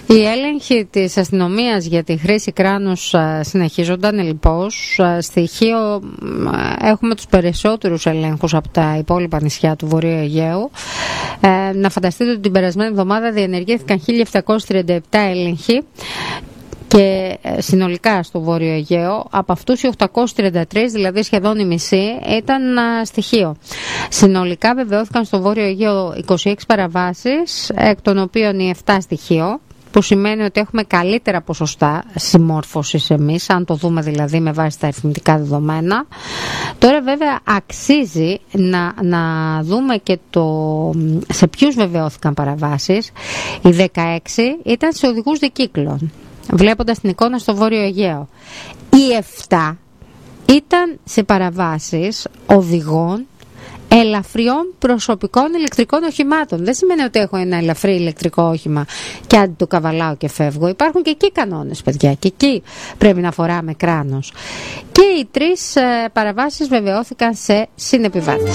Οι έλεγχοι της αστυνομίας για τη χρήση κράνους συνεχίζονταν λοιπόν. Στοιχείο έχουμε τους περισσότερους ελέγχους από τα υπόλοιπα νησιά του Βορείου Αιγαίου. Να φανταστείτε ότι την περασμένη εβδομάδα διενεργήθηκαν 1.737 έλεγχοι και συνολικά στο Βόρειο Αιγαίο. Από αυτούς οι 833, δηλαδή σχεδόν η μισή, ήταν στοιχείο. Συνολικά βεβαιώθηκαν στο Βόρειο Αιγαίο 26 παραβάσεις, εκ των οποίων οι 7 στοιχείο, που σημαίνει ότι έχουμε καλύτερα ποσοστά συμμόρφωσης εμείς, αν το δούμε δηλαδή με βάση τα αριθμητικά δεδομένα. Τώρα βέβαια αξίζει να δούμε και σε ποιους βεβαιώθηκαν παραβάσεις. Οι 16 ήταν σε οδηγούς δικύκλων, βλέποντας την εικόνα στο Βόρειο Αιγαίο. Οι 7 ήταν σε παραβάσεις οδηγών ελαφριών προσωπικών ηλεκτρικών οχημάτων. Δεν σημαίνει ότι έχω ένα ελαφρύ ηλεκτρικό όχημα και αν το καβαλάω και φεύγω. Υπάρχουν και εκεί κανόνες, παιδιά, και εκεί πρέπει να φοράμε κράνος. Και οι 3 παραβάσεις βεβαιώθηκαν σε συνεπιβάτες.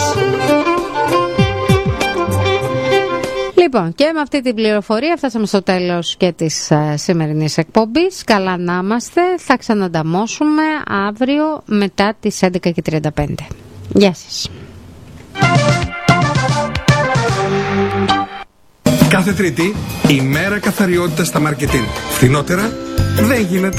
Λοιπόν, και με αυτή την πληροφορία φτάσαμε στο τέλος και της σημερινής εκπομπής. Καλά να είμαστε. Θα ξανανταμώσουμε αύριο μετά τις 11:35. Γεια σας. Κάθε Τρίτη, η μέρα καθαριότητας στα Μαρκετίν. Φθηνότερα δεν γίνεται.